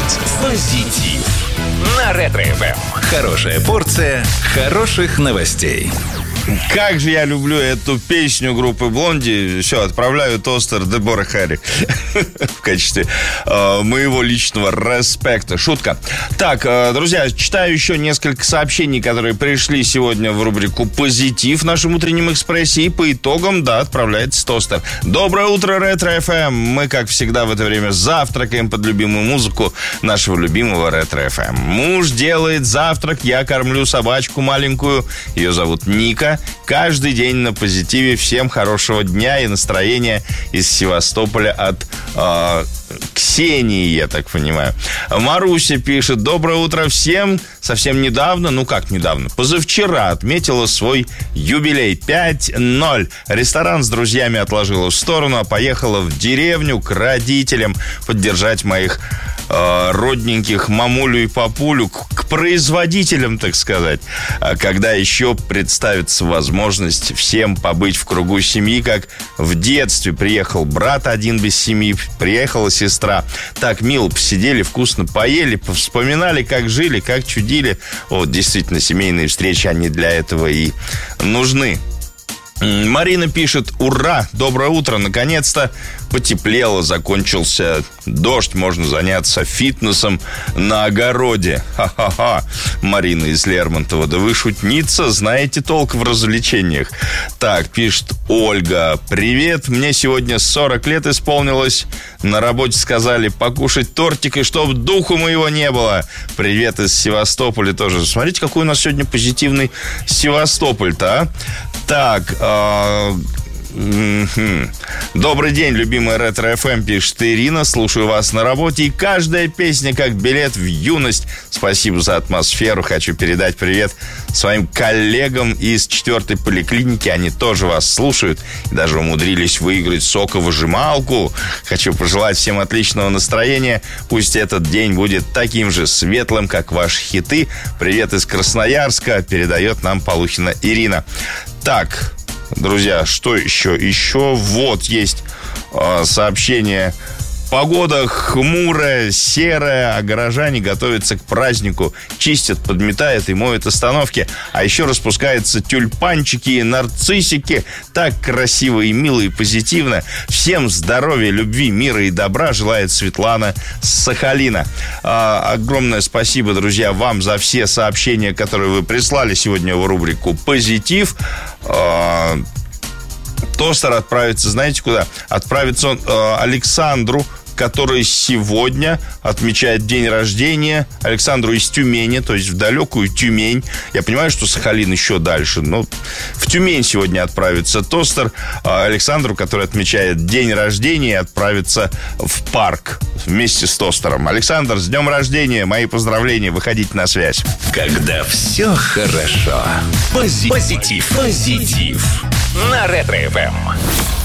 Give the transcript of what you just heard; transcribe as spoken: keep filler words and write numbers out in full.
Позитив на Ретро-эф эм. Хорошая порция хороших новостей. Как же я люблю эту песню группы Блонди. Все, отправляю тостер Дебора Харри в качестве э, моего личного респекта. Шутка. Так, э, друзья, читаю еще несколько сообщений, которые пришли сегодня в рубрику «Позитив» в нашем утреннем экспрессе. И по итогам, да, отправляется тостер. Доброе утро, Ретро-эф эм. Мы, как всегда, в это время завтракаем под любимую музыку нашего любимого Ретро-эф эм. Муж делает завтрак, я кормлю собачку маленькую. Ее зовут Ника. Каждый день на позитиве. Всем хорошего дня и настроения из Севастополя от э, Ксении, я так понимаю. Маруся пишет: доброе утро всем. Совсем недавно, ну как недавно, позавчера отметила свой юбилей пять ноль. Ресторан с друзьями отложила в сторону, а поехала в деревню к родителям поддержать моих э, родненьких мамулю и папулю, к, к производителям, так сказать. Когда еще представится возможность всем побыть в кругу семьи, как в детстве. Приехал брат один без семьи, приехала сестра. Так мило посидели, вкусно поели, вспоминали, как жили, как чудили. Вот, действительно, семейные встречи, они для этого и нужны. Марина пишет: ура, доброе утро, наконец-то потеплело, закончился дождь, можно заняться фитнесом на огороде. Ха-ха-ха. Марина из Лермонтова: да вы шутница, знаете толк в развлечениях. Так, пишет Ольга: привет, мне сегодня сорок лет исполнилось, на работе сказали покушать тортик, и чтоб духу моего не было. Привет из Севастополя тоже. Смотрите, какой у нас сегодня позитивный Севастополь-то, а. Так, э, м-м-м. Добрый день, любимый Ретро-эф эм, пишет Ирина. Слушаю вас на работе, и каждая песня как билет в юность. Спасибо за атмосферу. Хочу передать привет своим коллегам из четвертой поликлиники. Они тоже вас слушают и даже умудрились выиграть соковыжималку. Хочу пожелать всем отличного настроения. Пусть этот день будет таким же светлым, как ваши хиты. Привет из Красноярска передает нам Полухина Ирина. Так, друзья, что еще? Еще вот есть э, сообщение. Погода хмурая, серая, а горожане готовятся к празднику. Чистят, подметают и моют остановки. А еще распускаются тюльпанчики и нарциссики. Так красиво и мило и позитивно. Всем здоровья, любви, мира и добра желает Светлана с Сахалина. А, огромное спасибо, друзья, вам за все сообщения, которые вы прислали сегодня в рубрику «Позитив». А, тостер отправится, знаете куда? Отправится он э, Александру, который сегодня отмечает день рождения. Александру из Тюмени, то есть в далекую Тюмень. Я понимаю, что Сахалин еще дальше, но в Тюмень сегодня отправится тостер. Александру, который отмечает день рождения, отправится в парк вместе с тостером. Александр, с днем рождения, мои поздравления, выходите на связь. Когда все хорошо. Позитив. Позитив. Позитив. На Ретро-эф эм.